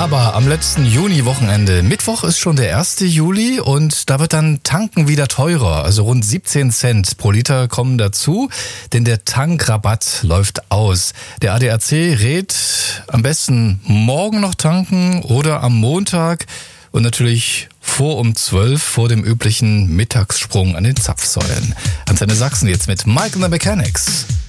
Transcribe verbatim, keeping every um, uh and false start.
Aber am letzten Juni-Wochenende, Mittwoch ist schon der erste Juli und da wird dann Tanken wieder teurer. Also rund siebzehn Cent pro Liter kommen dazu, denn der Tankrabatt läuft aus. Der A D A C rät, am besten morgen noch tanken oder am Montag und natürlich vor um zwölf vor dem üblichen Mittagssprung an den Zapfsäulen. Antenne Sachsen jetzt mit Mike and the Mechanics.